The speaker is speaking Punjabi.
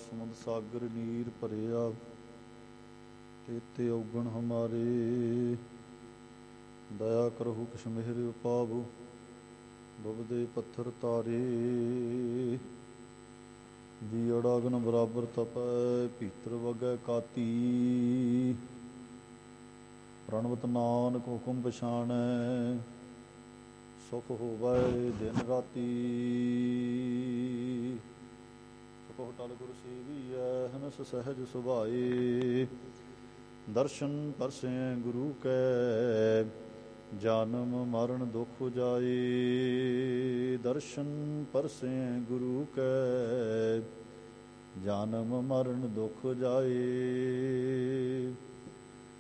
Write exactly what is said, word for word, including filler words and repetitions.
ਸਮੁੰਦ ਸਾਗਰ ਨੀਰ ਭਰਿਆ, ਤੇਤੇ ਔਗਣ ਹਮਾਰੇ। ਦਇਆ ਕਰਹੁ ਕਿਛ ਮਿਹਰ ਉਪਾਵੋ, ਡੁਬਦੇ ਪੱਥਰ ਤਾਰੇ। ਜੀ ਅੜਾਗਨ ਬਰਾਬਰ ਤਪੈ, ਭੀਤਰ ਵਗੈ ਕਾਤੀ। ਪ੍ਰਣਵਤ ਨਾਨਕ ਹੁਕਮ ਪਛਾਣੈ, ਸੁਖ ਹੋਵੈ ਦਿਨ ਰਾਤੀ। ਸੁਖ ਟਲ ਗੁਰ ਸੇਵੀਐ, ਹਨਸ ਸਹਿਜ ਸੁਭਾਏ। ਦਰਸ਼ਨ ਪਰਸੈ ਗੁਰੂ ਕੈ, ਜਨਮ ਮਰਨ ਦੁਖ ਜਾਏ। ਦਰਸ਼ਨ ਪਰਸੈ ਗੁਰੂ ਕੈ, ਜਨਮ ਮਰਨ ਦੁਖ ਜਾਏ।